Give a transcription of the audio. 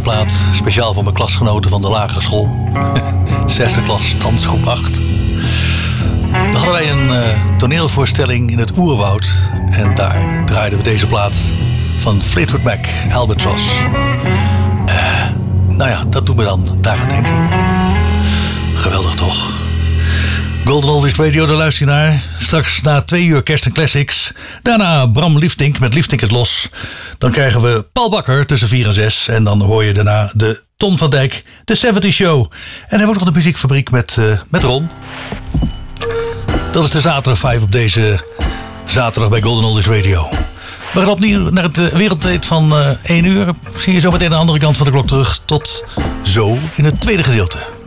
deze plaat speciaal voor mijn klasgenoten van de lagere school. 6e klas, dansgroep 8. Dan hadden wij een toneelvoorstelling in het oerwoud. En daar draaiden we deze plaat van Fleetwood Mac, Albatross. Nou ja, dat doet me dan daaraan denken. Geweldig toch? Golden Oldies Radio, daar luister je naar. Straks na 2 uur Kerst en Classics. Daarna Bram Liefdink met Liefdink is los. Dan krijgen we Paul Bakker tussen 4 en 6. En dan hoor je daarna de Ton van Dijk, de 70 Show. En dan hebben we nog de muziekfabriek met Ron. Dat is de zaterdag 5 op deze zaterdag bij Golden Oldies Radio. We gaan opnieuw naar het wereldtijd van 1 uur. Zie je zo meteen aan de andere kant van de klok terug. Tot zo in het tweede gedeelte.